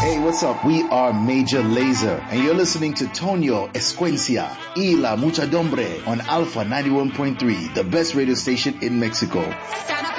Hey, what's up? We are Major Lazer, and you're listening to Tonio Escuencia y La Mucha Dombre on Alpha 91.3, the best radio station in Mexico.